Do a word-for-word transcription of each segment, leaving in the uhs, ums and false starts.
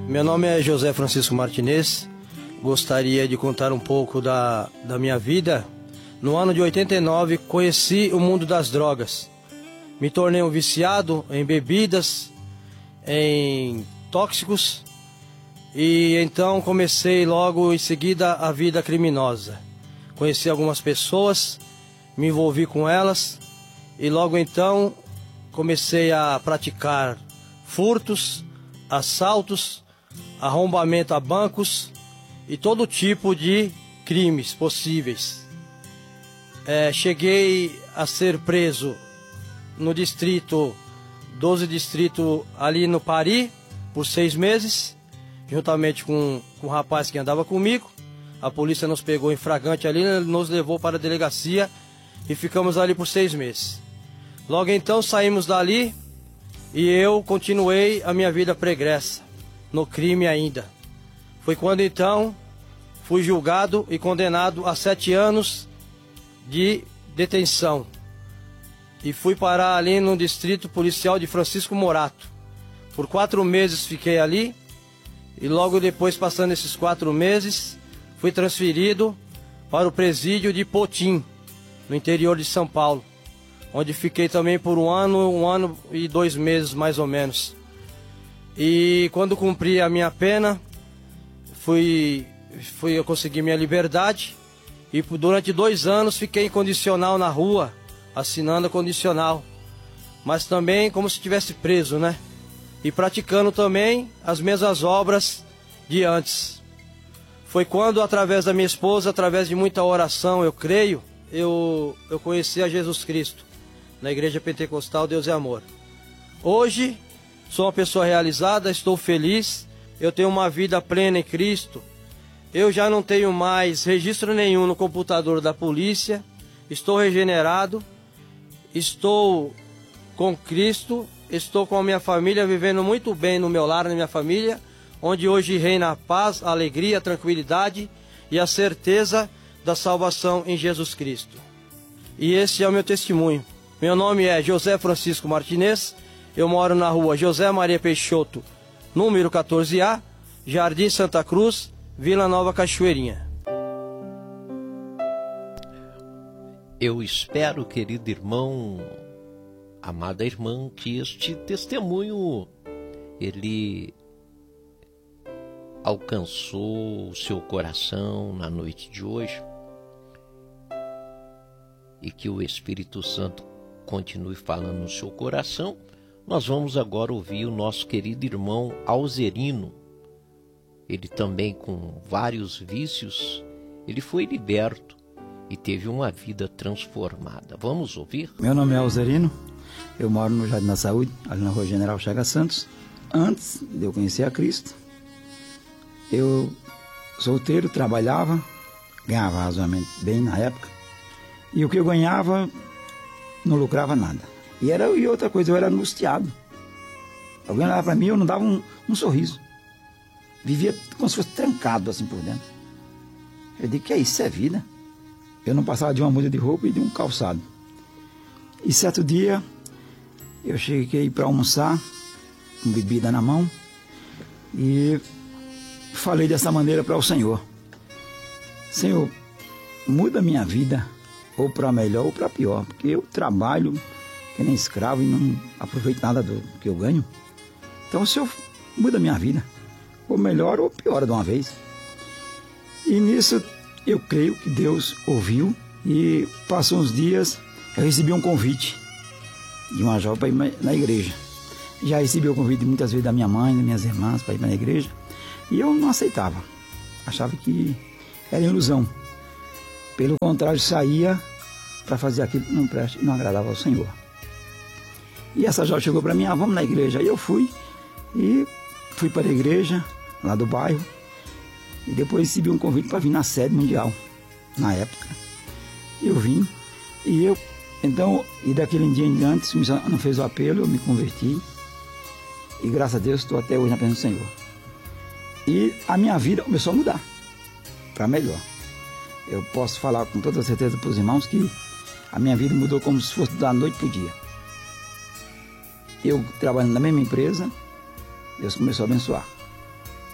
Meu nome é José Francisco Martinez. Gostaria de contar um pouco da, da minha vida. No ano de oitenta e nove, conheci o mundo das drogas. Me tornei um viciado em bebidas, em tóxicos, e então comecei logo em seguida a vida criminosa. Conheci algumas pessoas, me envolvi com elas, e logo então comecei a praticar furtos, assaltos, arrombamento a bancos e todo tipo de crimes possíveis. É, cheguei a ser preso no distrito, doze distrito ali no Pari, por seis meses, juntamente com, com um rapaz que andava comigo. A polícia nos pegou em flagrante ali, nos levou para a delegacia e ficamos ali por seis meses. Logo então saímos dali e eu continuei a minha vida pregressa, no crime ainda. Foi quando então fui julgado e condenado a sete anos de detenção. E fui parar ali no distrito policial de Francisco Morato. Por quatro meses fiquei ali e logo depois, passando esses quatro meses, fui transferido para o presídio de Potim, no interior de São Paulo, onde fiquei também por um ano, um ano e dois meses mais ou menos. E quando cumpri a minha pena, fui, fui eu consegui minha liberdade e durante dois anos fiquei incondicional na rua, assinando a condicional, mas também como se estivesse preso, né? E praticando também as mesmas obras de antes. Foi quando, através da minha esposa, através de muita oração, eu creio, eu, eu conheci a Jesus Cristo, na Igreja Pentecostal Deus é Amor. Hoje, sou uma pessoa realizada, estou feliz, eu tenho uma vida plena em Cristo. Eu já não tenho mais registro nenhum no computador da polícia, estou regenerado, estou com Cristo, estou com a minha família, vivendo muito bem no meu lar, na minha família, onde hoje reina a paz, a alegria, a tranquilidade e a certeza da salvação em Jesus Cristo. E esse é o meu testemunho. Meu nome é José Francisco Martinez, eu moro na rua José Maria Peixoto, número quatorze A, Jardim Santa Cruz, Vila Nova Cachoeirinha. Eu espero, querido irmão, amada irmã, que este testemunho, ele alcançou o seu coração na noite de hoje e que o Espírito Santo continue falando no seu coração. Nós vamos agora ouvir o nosso querido irmão Alzerino. Ele também, com vários vícios, ele foi liberto e teve uma vida transformada. Vamos ouvir? Meu nome é Alzerino, eu moro no Jardim da Saúde, ali na rua General Chagas Santos. Antes de eu conhecer a Cristo, eu, solteiro, trabalhava, ganhava razoavelmente bem na época, e o que eu ganhava não lucrava nada. E, era, e outra coisa, eu era angustiado. Alguém olhava para mim, eu não dava um, um sorriso. Vivia como se fosse trancado assim por dentro. Eu digo, que é isso? Isso é vida? Eu não passava de uma muda de roupa e de um calçado. E certo dia, eu cheguei para almoçar, com bebida na mão, e falei dessa maneira para o Senhor: Senhor, muda minha vida, ou para melhor ou para pior, porque eu trabalho que nem escravo e não aproveito nada do que eu ganho. Então o Senhor muda minha vida, ou melhor ou pior de uma vez. E nisso eu creio que Deus ouviu, e passou uns dias, eu recebi um convite de uma jovem para ir na igreja. Já recebi o convite muitas vezes da minha mãe, das minhas irmãs, para ir na igreja, e eu não aceitava, achava que era ilusão. Pelo contrário, saía para fazer aquilo que não presta e não agradava ao Senhor. E essa jovem chegou para mim: ah, vamos na igreja. Aí eu fui, e fui para a igreja, lá do bairro, e depois recebi um convite para vir na sede mundial, na época. Eu vim, e eu, então, e daquele dia em diante, o senhor não fez o apelo, eu me converti, e graças a Deus estou até hoje na presença do Senhor. E a minha vida começou a mudar, para melhor. Eu posso falar com toda certeza para os irmãos que a minha vida mudou como se fosse da noite para o dia. Eu trabalhando na mesma empresa, Deus começou a abençoar.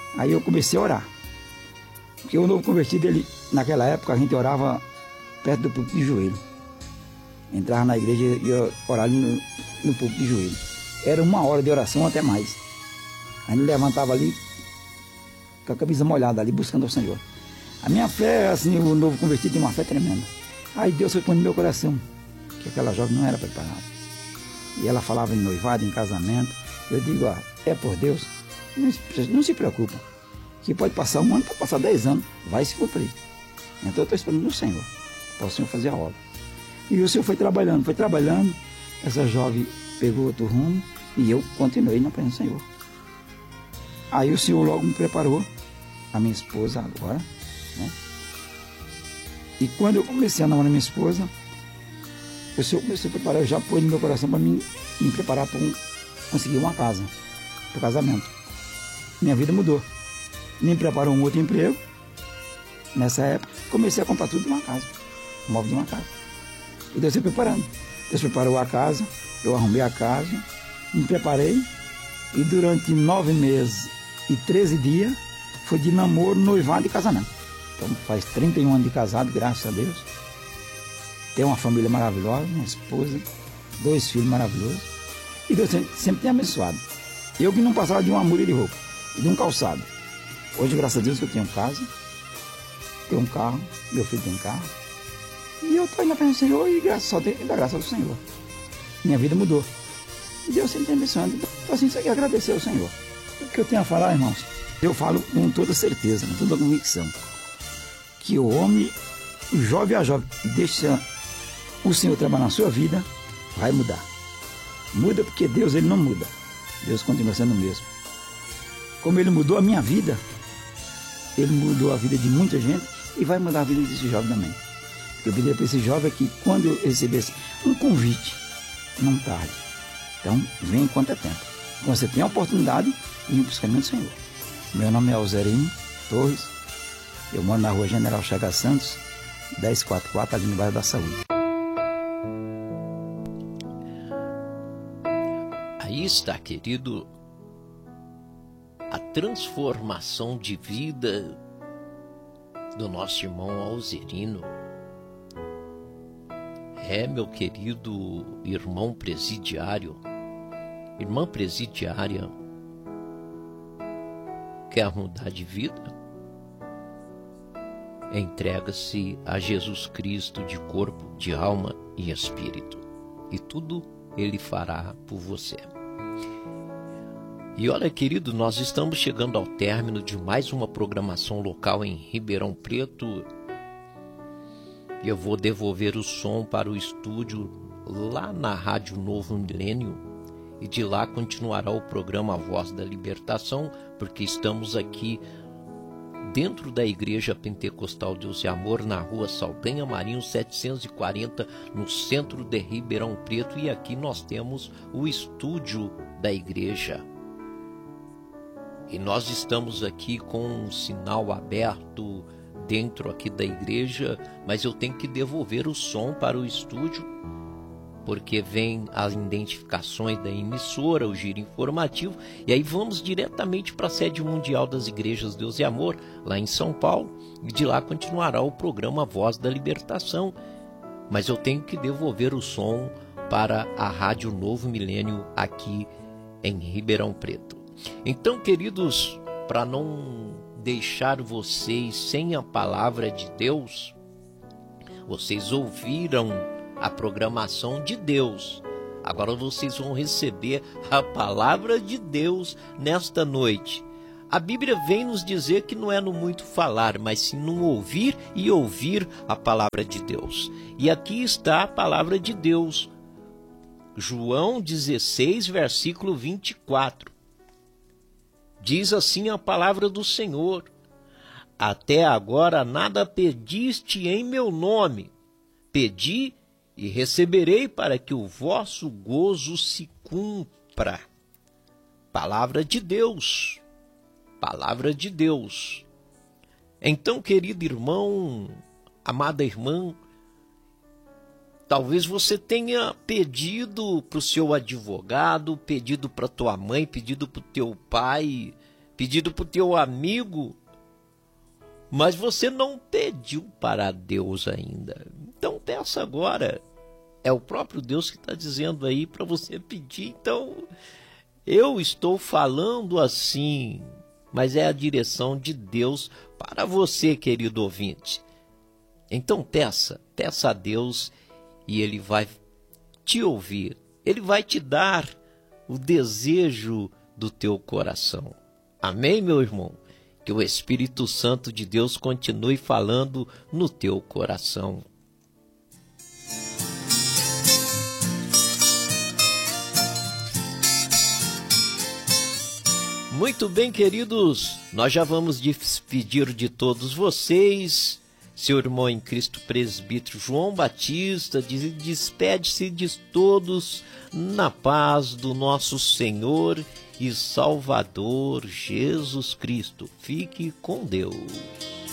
Aí eu comecei a orar. Porque o novo convertido, ele, naquela época, a gente orava perto do púlpito de joelho. Entrava na igreja e ia orar ali no, no púlpito de joelho. Era uma hora de oração, até mais. A gente levantava ali com a camisa molhada ali, buscando o Senhor. A minha fé, assim, o novo convertido tem uma fé tremenda. Aí Deus foi pondo no meu coração que aquela jovem não era preparada. E ela falava em noivado, em casamento. Eu digo, ó, é por Deus, não se, não se preocupa. Que pode passar um ano, pode passar dez anos, vai se cumprir. Então eu estou esperando no Senhor, para o Senhor fazer a obra. E o Senhor foi trabalhando, foi trabalhando. Essa jovem pegou outro rumo e eu continuei na presença do Senhor. Aí o Senhor logo me preparou, a minha esposa agora, né? E quando eu comecei a namorar minha esposa, o Senhor começou a preparar, eu já pôs no meu coração para mim me preparar para um, conseguir uma casa, para o casamento. Minha vida mudou. Me preparou um outro emprego. Nessa época, comecei a comprar tudo de uma casa, móvel de uma casa. E Deus foi preparando. Deus preparou a casa, eu arrumei a casa, me preparei, e durante nove meses e treze dias foi de namoro, noivado e casamento. Então faz trinta e um anos de casado, graças a Deus. Tenho uma família maravilhosa, uma esposa, dois filhos maravilhosos. E Deus sempre, sempre tem abençoado. Eu que não passava de uma muda de roupa, de um calçado. Hoje, graças a Deus, eu tenho casa, tenho um carro, meu filho tem carro. E eu estou indo na presença do Senhor e graças, só tenho da graça do Senhor. Minha vida mudou. E Deus sempre tem abençoado. Então, assim, isso aqui é agradecer ao Senhor. O que eu tenho a falar, irmãos, eu falo com toda certeza, com toda convicção, que o homem, o jovem e a jovem, que deixa o Senhor trabalhar na sua vida, vai mudar. Muda porque Deus, ele não muda. Deus continua sendo o mesmo. Como ele mudou a minha vida, ele mudou a vida de muita gente e vai mudar a vida desse jovem também. Eu pedi para esse jovem que quando eu recebesse um convite, não tarde. Então, vem enquanto é tempo. Quando você tem a oportunidade, vem para os caminhos do Senhor. Meu nome é Alzerino Torres. Eu moro na rua General Chagas Santos, dez quarenta e quatro, ali no bairro da Saúde. Aí está, querido, a transformação de vida do nosso irmão Alzerino. É, meu querido irmão presidiário, irmã presidiária, quer mudar de vida? Entrega-se a Jesus Cristo de corpo, de alma e espírito, e tudo Ele fará por você. E olha, querido, nós estamos chegando ao término de mais uma programação local em Ribeirão Preto. Eu vou devolver o som para o estúdio lá na Rádio Novo Milênio e de lá continuará o programa Voz da Libertação, porque estamos aqui dentro da Igreja Pentecostal Deus e Amor, na rua Saldanha Marinho setecentos e quarenta, no centro de Ribeirão Preto, e aqui nós temos o estúdio da igreja. E nós estamos aqui com um sinal aberto dentro aqui da igreja, mas eu tenho que devolver o som para o estúdio, porque vem as identificações da emissora, o giro informativo, e aí vamos diretamente para a sede mundial das Igrejas Deus e Amor, lá em São Paulo, e de lá continuará o programa Voz da Libertação. Mas eu tenho que devolver o som para a Rádio Novo Milênio aqui em Ribeirão Preto. Então, queridos, para não deixar vocês sem a palavra de Deus, vocês ouviram a programação de Deus. Agora vocês vão receber a palavra de Deus nesta noite. A Bíblia vem nos dizer que não é no muito falar, mas sim no ouvir e ouvir a palavra de Deus. E aqui está a palavra de Deus. João dezesseis, versículo vinte e quatro. Diz assim a palavra do Senhor: até agora nada pediste em meu nome. Pedi e receberei, para que o vosso gozo se cumpra. Palavra de Deus. Palavra de Deus. Então, querido irmão, amada irmã, talvez você tenha pedido para o seu advogado, pedido para tua mãe, pedido para o teu pai, pedido para o teu amigo, mas você não pediu para Deus ainda. Então peça agora. É o próprio Deus que está dizendo aí para você pedir. Então, eu estou falando assim, mas é a direção de Deus para você, querido ouvinte. Então peça, peça a Deus e Ele vai te ouvir. Ele vai te dar o desejo do teu coração. Amém, meu irmão? Que o Espírito Santo de Deus continue falando no teu coração. Muito bem, queridos, nós já vamos despedir de todos vocês. Seu irmão em Cristo, presbítero João Batista, despede-se de todos na paz do nosso Senhor e Salvador Jesus Cristo. Fique com Deus.